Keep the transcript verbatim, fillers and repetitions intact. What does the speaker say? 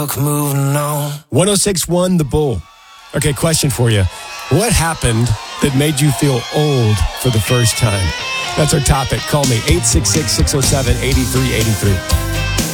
Moving on. one oh six point one The Bull. Okay, question for you. What happened that made you feel old for the first time? That's our topic. Call me, eight six six, six oh seven, eight three eight three.